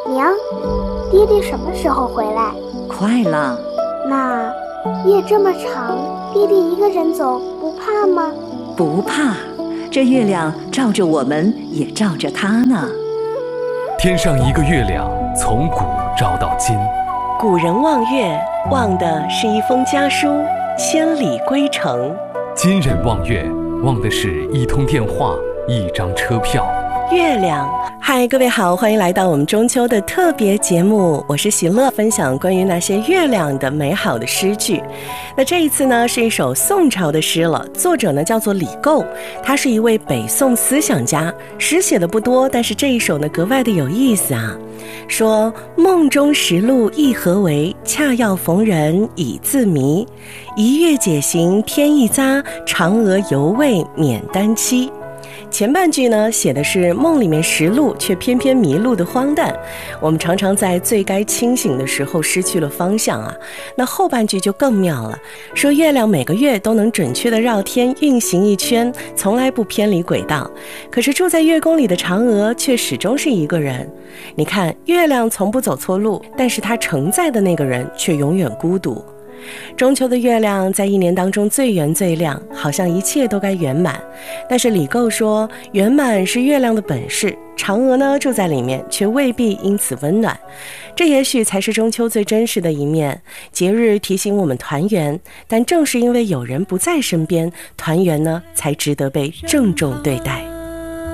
娘，爹爹什么时候回来？ 快了。 那夜这么长，爹爹一个人走不怕吗？ 不怕，这月亮照着我们，也照着他呢。 天上一个月亮，从古照到今。 古人望月，望的是一封家书，千里归程。 今人望月，望的是一通电话，一张车票。 月亮，嗨，各位好，欢迎来到我们中秋的特别节目，我是喜乐，分享关于那些月亮的美好的诗句。那这一次呢，是一首宋朝的诗了，作者呢叫做李觏，他是一位北宋思想家，诗写的不多，但是这一首呢格外的有意思啊。说梦中实录意何为，恰要逢人已自迷。一月解行天一匝，嫦娥犹未免单期。前半句呢写的是梦里面识路却偏偏迷路的荒诞，我们常常在最该清醒的时候失去了方向啊。那后半句就更妙了，说月亮每个月都能准确的绕天运行一圈，从来不偏离轨道，可是住在月宫里的嫦娥却始终是一个人。你看，月亮从不走错路，但是它承载的那个人却永远孤独。中秋的月亮在一年当中最圆最亮，好像一切都该圆满，但是李觏说，圆满是月亮的本事，嫦娥呢住在里面却未必因此温暖。这也许才是中秋最真实的一面，节日提醒我们团圆，但正是因为有人不在身边，团圆呢才值得被郑重对待。